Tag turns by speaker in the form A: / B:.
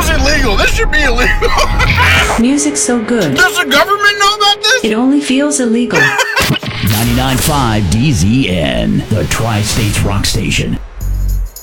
A: was illegal. This should be illegal.
B: Music's so good.
A: Does the government know about this?
B: It only feels illegal.
C: 99.5 DZN, the Tri-States Rock Station.